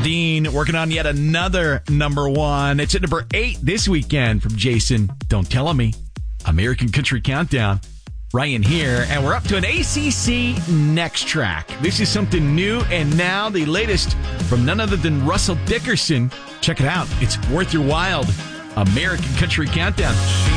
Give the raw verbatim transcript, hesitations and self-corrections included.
Dean working on yet another number one. It's at number eight this weekend from Jason. Don't Tell Me. American Country Countdown. Ryan here, and we're up to an A C C Next Track. This is something new, and now the latest from none other than Russell Dickerson. Check it out. It's worth your while. American Country Countdown.